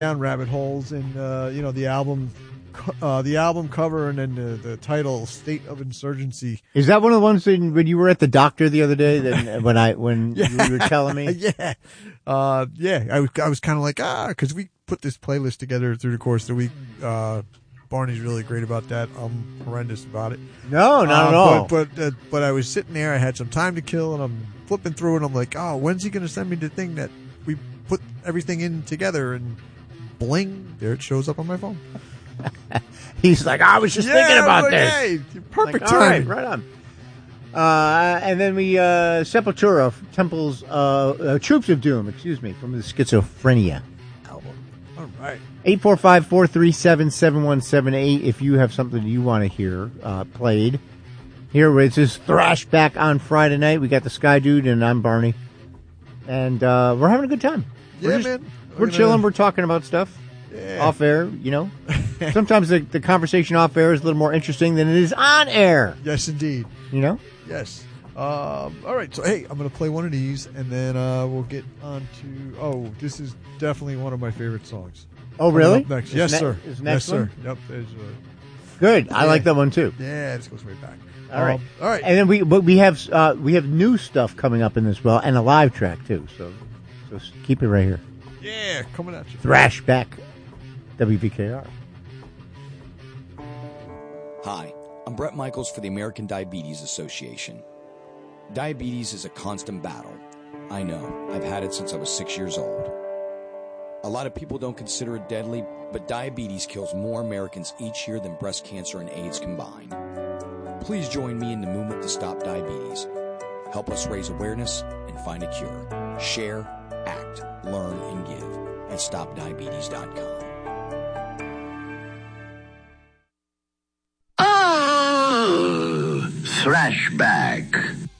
down rabbit holes and the album cover and then the title "State of Insurgency." Is that one of the ones when you were at the doctor the other day? When you were telling me, yeah. I was kind of like because we put this playlist together through the course of the week. Barney's really great about that. I'm horrendous about it. No, not at all. But I was sitting there. I had some time to kill, and I'm flipping through, and I'm like, when's he going to send me the thing that we put everything in together? And bling, there it shows up on my phone. He's like, I was just thinking about this. Hey, perfect like, time. Right on. And then we Sepultura, Temples, Troops of Doom, from the Schizophrenia album. All right. 845-437-7178 if you have something you want to hear played. Here it's this thrash back on Friday night. We got the Sky Dude and I'm Barney. And we're having a good time. We're chilling. We're talking about stuff off air, Sometimes the conversation off air is a little more interesting than it is on air. Yes, indeed. Yes. All right. So, hey, I'm going to play one of these, and then we'll get on to... this is definitely one of my favorite songs. Oh, really? Next. Yes, sir. Next sir. one? Yep. Good. I like that one, too. Yeah, this goes way back. All right. All right. And then we have new stuff coming up in this, and a live track, too. So keep it right here. Yeah, coming at you. Thrash back, WVKR. Hi, I'm Brett Michaels for the American Diabetes Association. Diabetes is a constant battle. I know, I've had it since I was 6 years old. A lot of people don't consider it deadly, but diabetes kills more Americans each year than breast cancer and AIDS combined. Please join me in the movement to stop diabetes. Help us raise awareness and find a cure. Share, act, learn, and give at StopDiabetes.com. Thrashback.